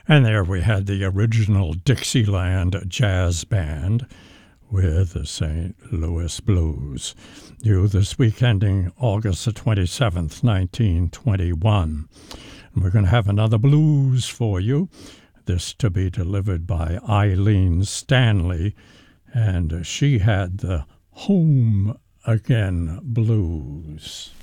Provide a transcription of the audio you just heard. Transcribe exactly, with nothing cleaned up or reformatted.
And there we had the original Dixieland Jazz Band with the Saint Louis Blues. Due this week ending August the twenty-seventh, nineteen twenty-one. And we're going to have another blues for you, this to be delivered by Eileen Stanley, and she had the Home Again Blues.